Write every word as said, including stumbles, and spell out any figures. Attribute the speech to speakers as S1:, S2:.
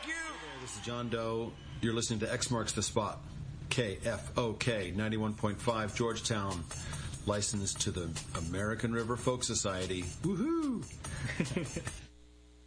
S1: Fuck you!
S2: Hey, this is John Doe. You're listening to X Marks the Spot. K F O K ninety-one point five, Georgetown. Licensed to the American River Folk Society. Woohoo!